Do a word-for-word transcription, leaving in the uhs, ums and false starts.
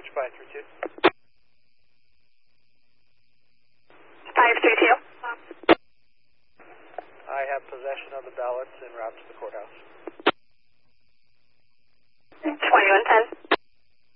five three two. five three two. I have possession of the ballots en route to the courthouse.